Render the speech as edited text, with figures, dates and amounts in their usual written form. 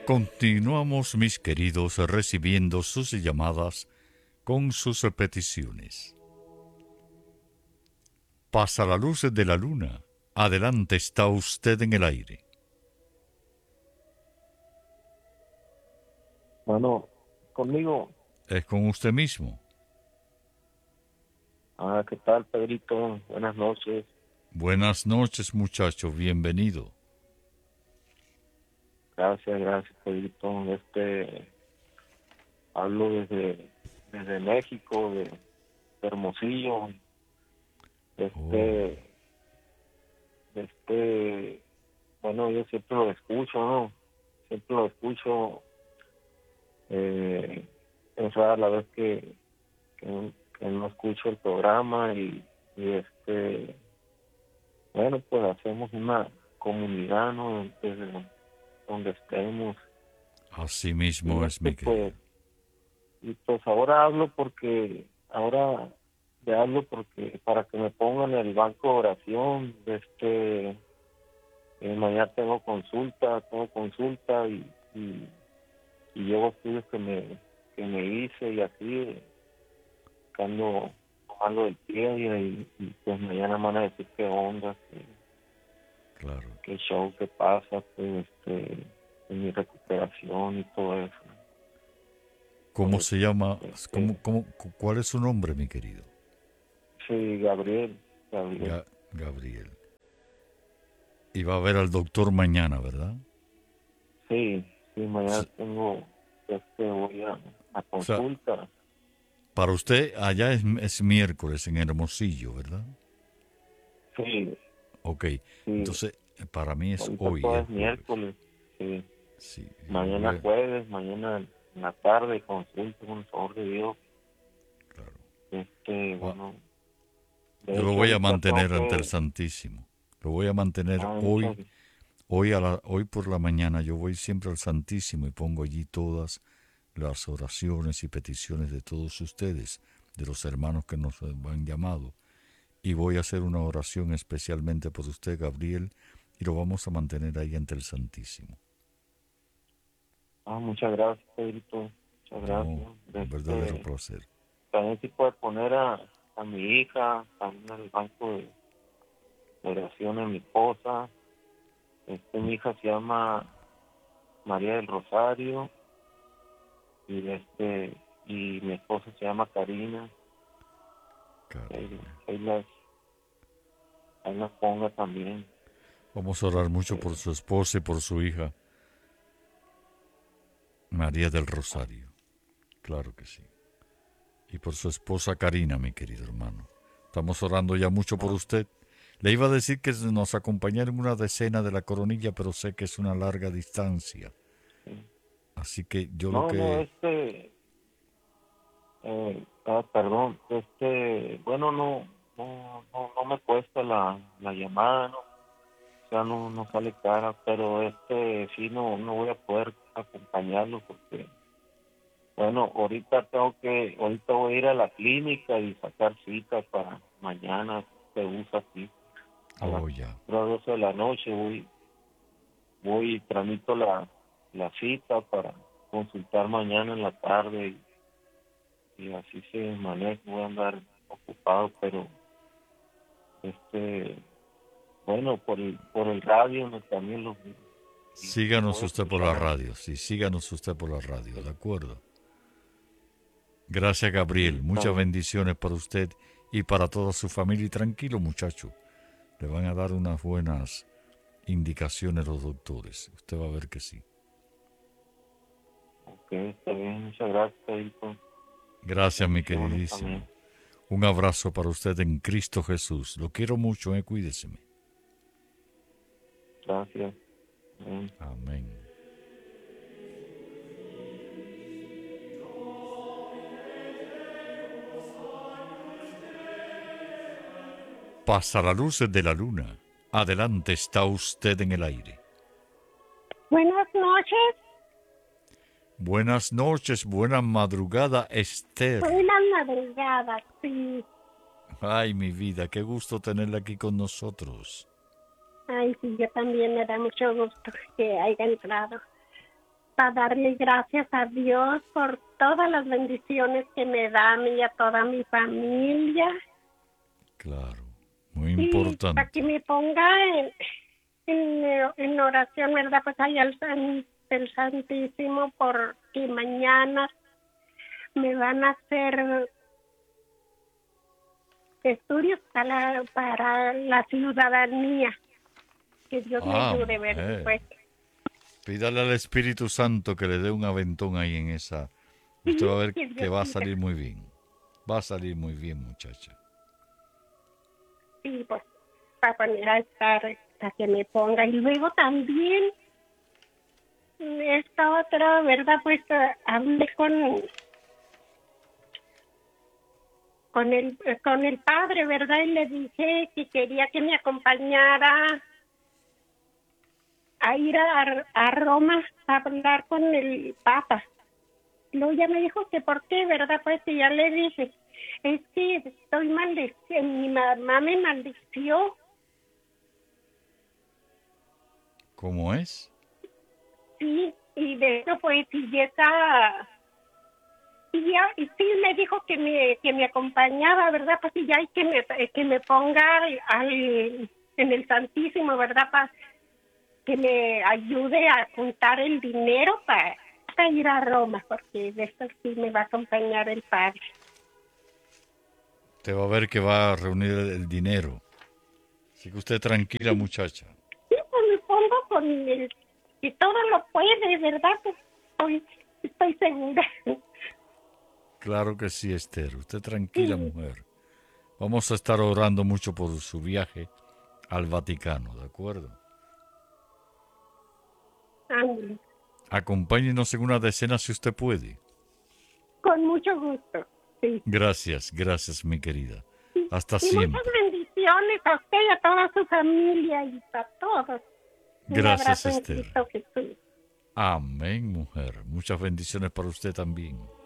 Continuamos, mis queridos, recibiendo sus llamadas con sus peticiones. Pasa la luz de la luna. Adelante, está usted en el aire. Bueno, conmigo. Es con usted mismo. ¿Qué tal, Pedrito? Buenas noches. Buenas noches, muchacho. Bienvenido. Gracias, Pedrito. Hablo desde México, de Hermosillo. Bueno, yo siempre lo escucho, ¿no? Siempre lo escucho. Es rara la vez que no escucho el programa y bueno, pues hacemos una comunidad, ¿no? Desde donde estemos. Así mismo es, mi querido. Pues ahora le hablo porque para que me pongan en el banco de oración. Mañana tengo consulta y llevo estudios que me hice y así, ando tomando el pie y pues mañana me van a decir qué onda, Claro. qué show, qué pasa, pues en mi recuperación y todo eso. ¿Cómo se llama? ¿Cuál es su nombre, mi querido? Sí, Gabriel. Gabriel. Y va a ver al doctor mañana, ¿verdad? Sí, mañana voy a O sea, consulta. para usted allá es miércoles en Hermosillo, ¿verdad? Sí. Ok, Sí. entonces para mí es Ahorita hoy, todo es es miércoles. Sí. Sí. Mañana jueves, mañana en la tarde consulta con el favor de Dios. Claro. Bueno. Yo lo voy a mantener ante el Santísimo. Lo voy a mantener hoy. Hoy por la mañana yo voy siempre al Santísimo y pongo allí todas las oraciones y peticiones de todos ustedes, de los hermanos que nos han llamado. Y voy a hacer una oración especialmente por usted, Gabriel, y lo vamos a mantener ahí ante el Santísimo. Muchas gracias, Pedrito. Muchas gracias. Un verdadero placer. También se puede poner a mi hija, también en el banco de oración, a mi esposa. Mi hija se llama María del Rosario y mi esposa se llama Karina. Ahí las ponga también. Vamos a orar mucho por su esposa y por su hija María del Rosario. Claro que sí. Y por su esposa Karina, mi querido hermano. Estamos orando ya mucho por usted. Le iba a decir que nos acompañara en una decena de la Coronilla, pero sé que es una larga distancia. Así que yo perdón, bueno, no me cuesta la llamada, ¿no? O sea, no sale cara, pero sí no voy a poder acompañarlo porque, bueno, ahorita voy a ir a la clínica y sacar citas para mañana, se usa así. A las 12 de la noche voy y tramito la cita para consultar mañana en la tarde y así se maneja. Voy a andar ocupado, pero bueno, por el radio también lo... Síganos usted por la radio, sí, síganos usted por la radio, ¿de acuerdo? Gracias, Gabriel. Muchas bendiciones para usted y para toda su familia. Y tranquilo, muchacho, le van a dar unas buenas indicaciones los doctores. Usted va a ver que sí. Ok, está bien. Muchas gracias, Pedrito. Gracias, mi queridísimo. Un abrazo para usted en Cristo Jesús. Lo quiero mucho, cuídeseme. Gracias. Amén. Pasa la luz de la luna. Adelante, está usted en el aire. Buenas noches. Buenas noches, buena madrugada, Esther. Buenas madrugadas, sí. Ay, mi vida, qué gusto tenerla aquí con nosotros. Ay, sí, yo también me da mucho gusto que haya entrado. para darle gracias a Dios por todas las bendiciones que me da a mí y a toda mi familia. Claro, muy Y importante. para que me ponga en oración, ¿verdad? Pues ahí el Santísimo, porque mañana me van a hacer estudios para la ciudadanía. Que Dios me ayude, ¿verdad? Pues. Pídale al Espíritu Santo que le dé un aventón ahí en esa. Usted va a ver que va a salir muy bien. Va a salir muy bien, muchacha. Sí, pues, para poner a estar, para que me ponga. Y luego también, esta otra, ¿verdad? Pues hablé con el padre, ¿verdad? Y le dije que quería que me acompañara a ir a Roma a hablar con el Papa. Luego ya me dijo que por qué, ¿verdad? Pues y ya le dije, es que estoy maldecida, mi mamá me maldició. ¿Cómo es? Sí, y de eso pues, y sí me dijo que me acompañaba, ¿verdad? Pues y ya, y que me ponga en el Santísimo, ¿verdad? Para que me ayude a juntar el dinero para ir a Roma, porque de esto sí me va a acompañar el padre. Te va a ver que va a reunir el dinero. Así que usted tranquila, muchacha. Sí, pues me pongo con el que todo lo puede, ¿verdad? Pues estoy segura. Claro que sí, Esther. Usted tranquila, Sí. mujer. Vamos a estar orando mucho por su viaje al Vaticano, ¿de acuerdo? Ándale. Acompáñenos en una decena si usted puede. Con mucho gusto, sí. Gracias, mi querida. Hasta Y siempre. muchas bendiciones a usted y a toda su familia y a todos. Gracias, Un abrazo en Esther. Cristo Jesús. Amén, mujer. Muchas bendiciones para usted también.